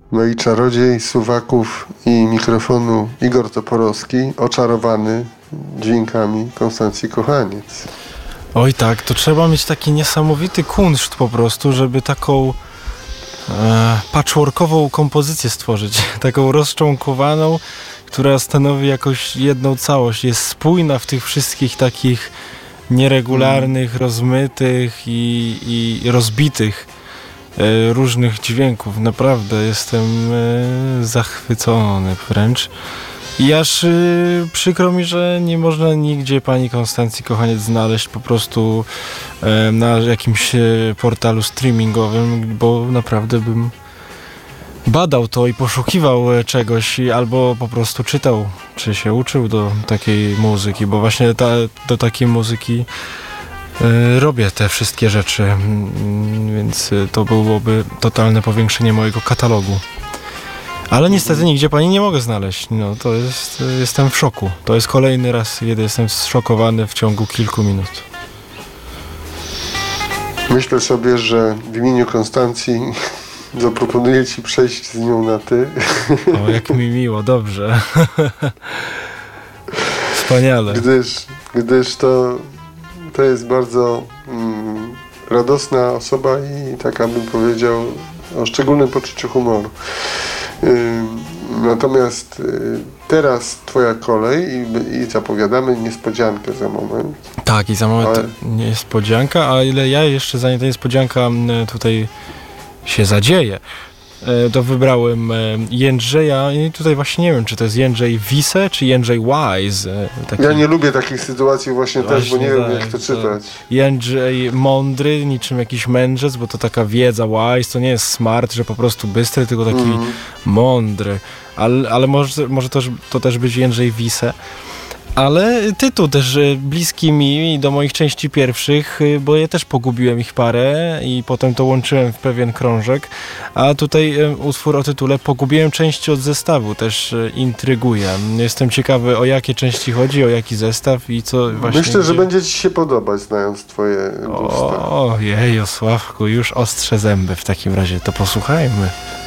No i czarodziej suwaków i mikrofonu Igor Toporowski, oczarowany dźwiękami Konstancji Kochaniec. Oj tak, to trzeba mieć taki niesamowity kunszt po prostu, żeby taką patchworkową kompozycję stworzyć. Taką rozczłonkowaną, która stanowi jakąś jedną całość. Jest spójna w tych wszystkich takich nieregularnych, rozmytych i rozbitych różnych dźwięków. Naprawdę jestem zachwycony wręcz. I aż przykro mi, że nie można nigdzie pani Konstancji Kochaniec znaleźć po prostu na jakimś portalu streamingowym, bo naprawdę bym badał to i poszukiwał czegoś, albo po prostu czytał, czy się uczył do takiej muzyki, bo właśnie do takiej muzyki robię te wszystkie rzeczy, więc to byłoby totalne powiększenie mojego katalogu. Ale niestety nigdzie pani nie mogę znaleźć. No to jestem w szoku. To jest kolejny raz, kiedy jestem zszokowany w ciągu kilku minut. Myślę sobie, że w imieniu Konstancji zaproponuję ci przejść z nią na ty. O, jak mi miło, dobrze. Wspaniale. Gdyż to jest bardzo radosna osoba i taka, bym powiedział, o szczególnym poczuciu humoru. Natomiast teraz twoja kolej i zapowiadamy niespodziankę za moment. Tak, i za moment niespodzianka, a ile ja jeszcze zanim ta niespodzianka tutaj się zadzieje, to wybrałem Jędrzeja i tutaj właśnie nie wiem, czy to jest Jędrzej Wise, czy Jędrzej Wise. Ja nie lubię takich sytuacji właśnie też, bo nie wiem, jak to czytać. Jędrzej Mądry, niczym jakiś mędrzec, bo to taka wiedza, Wise, to nie jest smart, że po prostu bystry, tylko taki mądry. Ale może to też być Jędrzej Wise. Ale tytuł też bliski mi do moich części pierwszych, bo ja też pogubiłem ich parę i potem to łączyłem w pewien krążek, a tutaj utwór o tytule Pogubiłem części od zestawu też intryguje. Jestem ciekawy, o jakie części chodzi, o jaki zestaw i co właśnie... Myślę, że będzie ci się podobać, znając twoje gusta. Ojej, Sławku, już ostrze zęby w takim razie, to posłuchajmy.